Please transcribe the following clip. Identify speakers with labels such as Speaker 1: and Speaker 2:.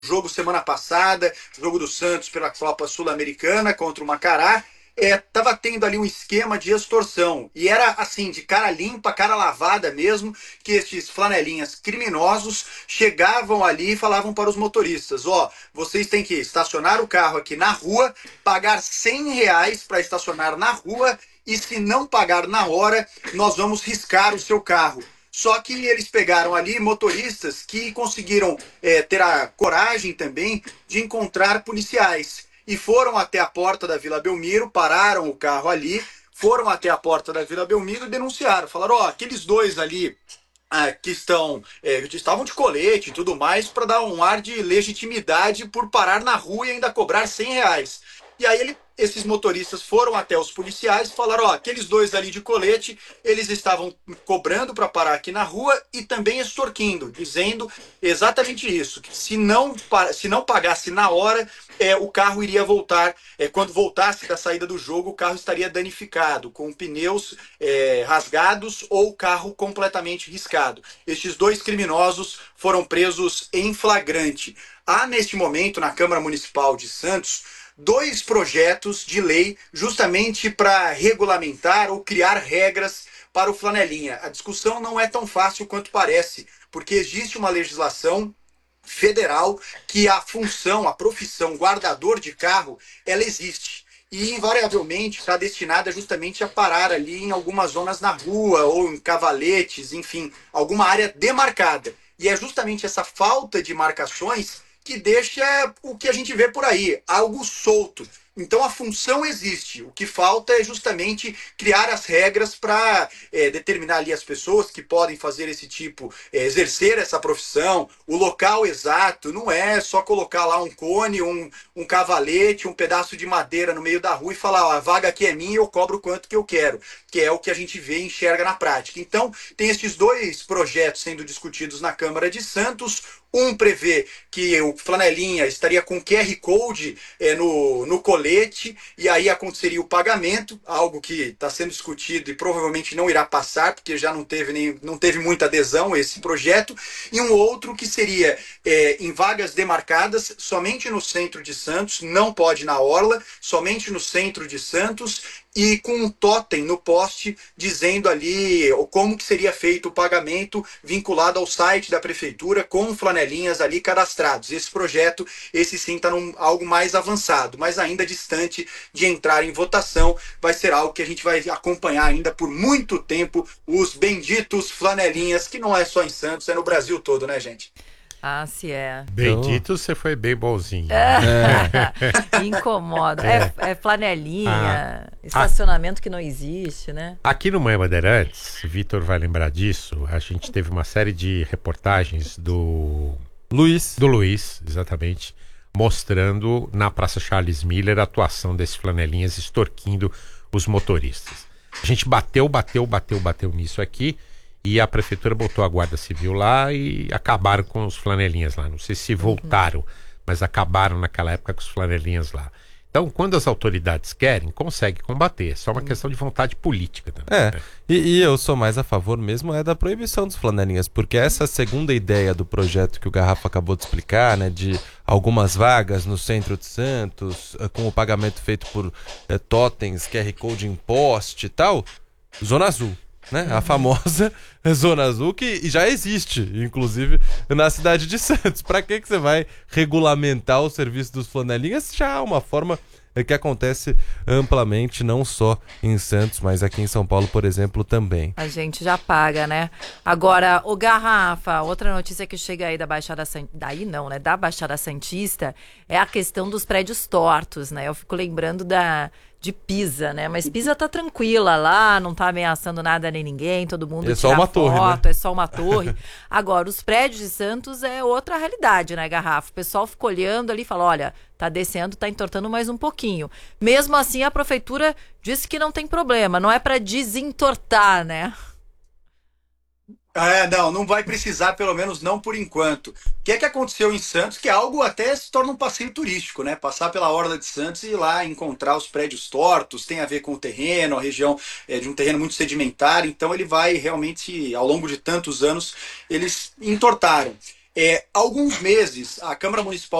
Speaker 1: jogo semana passada, jogo do Santos pela Copa Sul-Americana contra o Macará, estava tendo ali um esquema de extorsão. E era assim, de cara limpa, cara lavada mesmo, que estes flanelinhas criminosos chegavam ali e falavam para os motoristas: ó, vocês têm que estacionar o carro aqui na rua, pagar R$ 100 para estacionar na rua, e se não pagar na hora, nós vamos riscar o seu carro. Só que eles pegaram ali motoristas que conseguiram ter a coragem também de encontrar policiais e foram até a porta da Vila Belmiro, pararam o carro ali, foram até a porta da Vila Belmiro e denunciaram. Falaram: ó, aqueles dois ali que estavam de colete e tudo mais, para dar um ar de legitimidade por parar na rua e ainda cobrar R$ 100. E aí esses motoristas foram até os policiais e falaram: ó, aqueles dois ali de colete, eles estavam cobrando para parar aqui na rua e também extorquindo, dizendo exatamente isso, que se não pagasse na hora, o carro iria voltar, quando voltasse da saída do jogo, o carro estaria danificado, com pneus rasgados ou o carro completamente riscado. Estes dois criminosos foram presos em flagrante. Há, neste momento, na Câmara Municipal de Santos, dois projetos de lei justamente para regulamentar ou criar regras para o flanelinha. A discussão não é tão fácil quanto parece, porque existe uma legislação federal que a função, a profissão guardador de carro, ela existe. E invariavelmente está destinada justamente a parar ali em algumas zonas na rua ou em cavaletes, enfim, alguma área demarcada. E é justamente essa falta de marcações que deixa o que a gente vê por aí, algo solto. Então a função existe, o que falta é justamente criar as regras para determinar ali as pessoas que podem fazer esse tipo, exercer essa profissão, o local exato, não é só colocar lá um cone, um cavalete, um pedaço de madeira no meio da rua e falar: ó, a vaga aqui é minha e eu cobro o quanto que eu quero, que é o que a gente vê e enxerga na prática. Então tem esses dois projetos sendo discutidos na Câmara de Santos. Um prevê que o flanelinha estaria com QR Code no colete, e aí aconteceria o pagamento, algo que está sendo discutido e provavelmente não irá passar, porque já não teve muita adesão a esse projeto. E um outro que seria em vagas demarcadas, somente no centro de Santos, não pode na orla, somente no centro de Santos, e com um totem no poste dizendo ali como que seria feito o pagamento, vinculado ao site da prefeitura, com flanelinhas ali cadastrados. Esse projeto, esse sim, está algo mais avançado, mas ainda distante de entrar em votação. Vai ser algo que a gente vai acompanhar ainda por muito tempo, os benditos flanelinhas, que não é só em Santos, é no Brasil todo, né, gente?
Speaker 2: Ah, se é.
Speaker 3: Bendito, você foi bem bonzinho.
Speaker 2: Incomoda. É flanelinha,
Speaker 3: Ah.
Speaker 2: estacionamento que não existe, né?
Speaker 3: Aqui no Manhã Bandeirantes, Vitor vai lembrar disso, a gente teve uma série de reportagens do Luiz, exatamente, mostrando na Praça Charles Miller a atuação desses flanelinhas extorquindo os motoristas. A gente bateu nisso aqui, e a prefeitura botou a Guarda Civil lá e acabaram com os flanelinhas lá. Não sei se voltaram, mas acabaram naquela época com os flanelinhas lá. Então, quando as autoridades querem, consegue combater. É só uma questão de vontade política também. Né?
Speaker 4: E eu sou mais a favor mesmo da proibição dos flanelinhas, porque essa segunda ideia do projeto que o Garrafa acabou de explicar, né, de algumas vagas no centro de Santos, com o pagamento feito por totens, QR Code em poste e tal, Zona Azul. Né? A famosa Zona Azul, que já existe, inclusive, na cidade de Santos. Para que você vai regulamentar o serviço dos flanelinhas? Já há uma forma que acontece amplamente, não só em Santos, mas aqui em São Paulo, por exemplo, também.
Speaker 2: A gente já paga, né? Agora, o Garrafa, outra notícia que chega aí da Baixada Santista, daí não, né? Da Baixada Santista, é a questão dos prédios tortos, né? Eu fico lembrando de Pisa, né? Mas Pisa tá tranquila lá, não tá ameaçando nada nem ninguém, todo mundo
Speaker 4: É
Speaker 2: tira
Speaker 4: só uma
Speaker 2: foto,
Speaker 4: torre, né?
Speaker 2: é só uma torre. Agora, os prédios de Santos é outra realidade, né, Garrafa? O pessoal fica olhando ali e fala: olha, tá descendo, tá entortando mais um pouquinho. Mesmo assim, a prefeitura disse que não tem problema, não é para desentortar, né?
Speaker 1: Não vai precisar, pelo menos não por enquanto. O que é que aconteceu em Santos, que é algo até se torna um passeio turístico, né? Passar pela Orla de Santos e ir lá encontrar os prédios tortos, tem a ver com o terreno, a região de um terreno muito sedimentar, então ele vai realmente, ao longo de tantos anos, eles entortaram. Há alguns meses, a Câmara Municipal